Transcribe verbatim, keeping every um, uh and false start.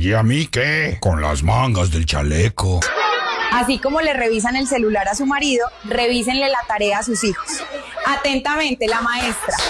¿Y a mí qué? Con las mangas del chaleco. Así como le revisan el celular a su marido, revísenle la tarea a sus hijos. Atentamente, la maestra.